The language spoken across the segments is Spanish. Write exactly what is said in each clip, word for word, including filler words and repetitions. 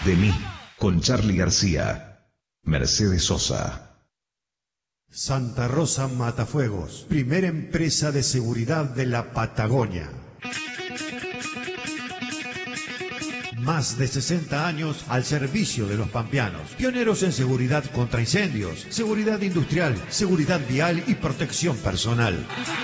De mí, con Charly García. Mercedes Sosa. Santa Rosa Matafuegos, primera empresa de seguridad de la Patagonia. Más de sesenta años al servicio de los pampeanos. Pioneros en seguridad contra incendios, seguridad industrial, seguridad vial y protección personal.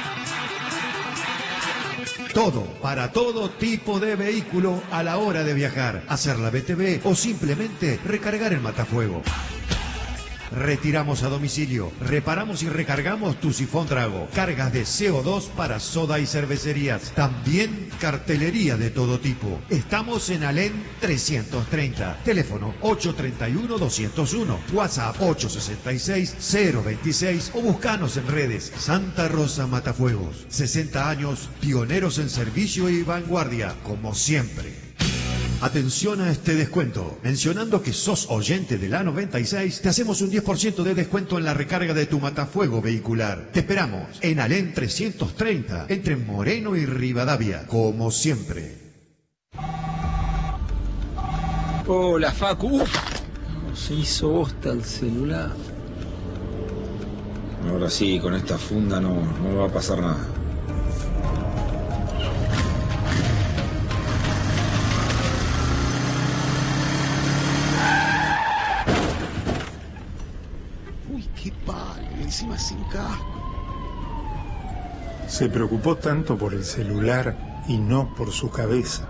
Todo, para todo tipo de vehículo a la hora de viajar, hacer la B T V o simplemente recargar el matafuego. Retiramos a domicilio, reparamos y recargamos tu sifón Drago, cargas de C O dos para soda y cervecerías, también cartelería de todo tipo. Estamos en Alén trescientos treinta, teléfono ocho tres uno, dos cero uno, WhatsApp ocho seis seis, cero veintiséis o buscanos en redes. Santa Rosa Matafuegos, sesenta años, pioneros en servicio y vanguardia, como siempre. Atención a este descuento. Mencionando que sos oyente de la noventa y seis, te hacemos un diez por ciento de descuento en la recarga de tu matafuego vehicular. Te esperamos en Alén trescientos treinta, entre Moreno y Rivadavia, como siempre. Hola, Facu. Se hizo bosta el celular. Ahora sí, con esta funda no, no me va a pasar nada. Qué palo, encima sin casco. Se preocupó tanto por el celular y no por su cabeza.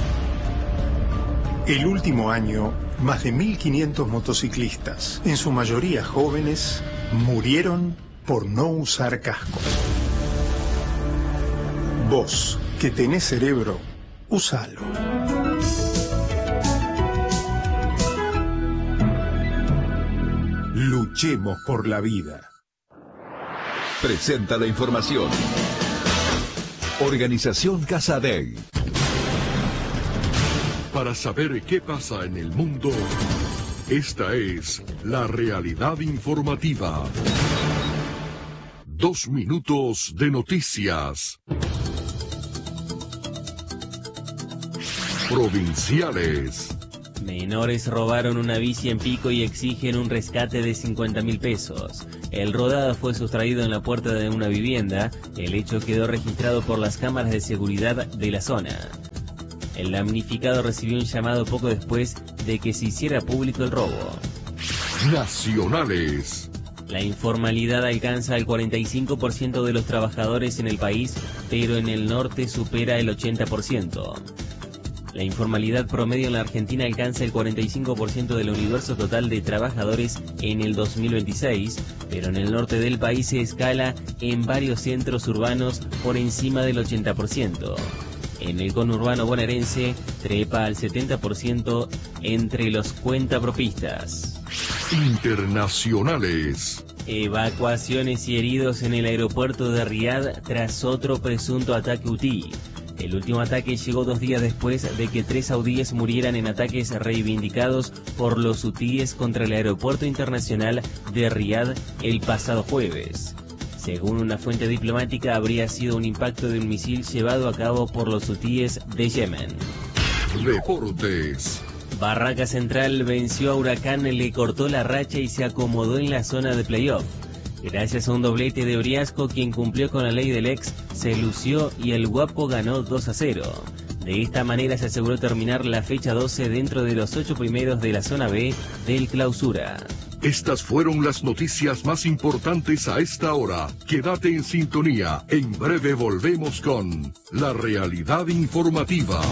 El último año, más de mil quinientos motociclistas, en su mayoría jóvenes, murieron por no usar casco. Vos, que tenés cerebro, úsalo. Luchemos por la vida. Presenta la información. Organización Casadei. Para saber qué pasa en el mundo, esta es la realidad informativa. Dos minutos de noticias. Provinciales. Menores robaron una bici en Pico y exigen un rescate de cincuenta mil pesos. El rodado fue sustraído en la puerta de una vivienda. El hecho quedó registrado por las cámaras de seguridad de la zona. El damnificado recibió un llamado poco después de que se hiciera público el robo. Nacionales. La informalidad alcanza el cuarenta y cinco por ciento de los trabajadores en el país, pero en el norte supera el ochenta por ciento. La informalidad promedio en la Argentina alcanza el cuarenta y cinco por ciento del universo total de trabajadores en el dos mil veintiséis, pero en el norte del país se escala en varios centros urbanos por encima del ochenta por ciento. En el conurbano bonaerense trepa al setenta por ciento entre los cuentapropistas. Internacionales. Evacuaciones y heridos en el aeropuerto de Riad tras otro presunto ataque hutí. El último ataque llegó dos días después de que tres saudíes murieran en ataques reivindicados por los hutíes contra el aeropuerto internacional de Riad el pasado jueves. Según una fuente diplomática, habría sido un impacto de un misil llevado a cabo por los hutíes de Yemen. Deportes. Barraca Central venció a Huracán, le cortó la racha y se acomodó en la zona de playoff. Gracias a un doblete de Oriasco, quien cumplió con la ley del ex, se lució y el Guapo ganó dos a cero. De esta manera se aseguró terminar la fecha doce dentro de los ocho primeros de la zona B del Clausura. Estas fueron las noticias más importantes a esta hora. Quédate en sintonía. En breve volvemos con la realidad informativa.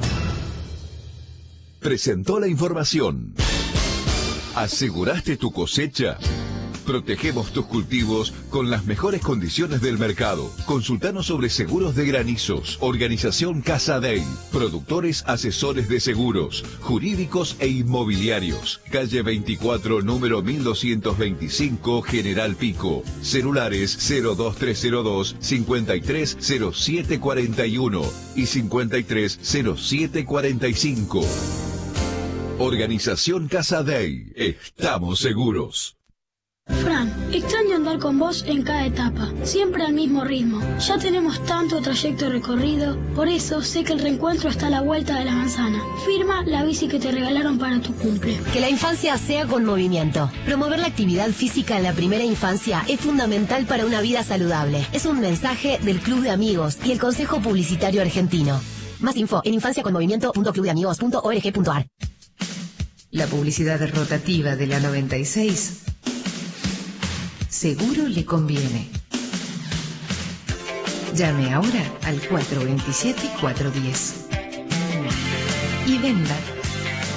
Presentó la información. ¿Aseguraste tu cosecha? Protegemos tus cultivos con las mejores condiciones del mercado. Consultanos sobre seguros de granizos. Organización Casadei. Productores asesores de seguros, jurídicos e inmobiliarios. Calle veinticuatro, número mil doscientos veinticinco, General Pico. Celulares cero dos tres cero dos, cincuenta y tres cero siete cuarenta y uno y cincuenta y tres cero siete cuarenta y cinco. Organización Casadei. Estamos seguros. Fran, extraño andar con vos en cada etapa, siempre al mismo ritmo. Ya tenemos tanto trayecto recorrido, por eso sé que el reencuentro está a la vuelta de la manzana. Firma la bici que te regalaron para tu cumple. Que la infancia sea con movimiento. Promover la actividad física en la primera infancia es fundamental para una vida saludable. Es un mensaje del Club de Amigos y el Consejo Publicitario Argentino. Más info en infancia con movimiento punto club de amigos punto org punto ar. La publicidad rotativa de la noventa y seis seguro le conviene. Llame ahora al cuatro dos siete, cuatro uno cero y venda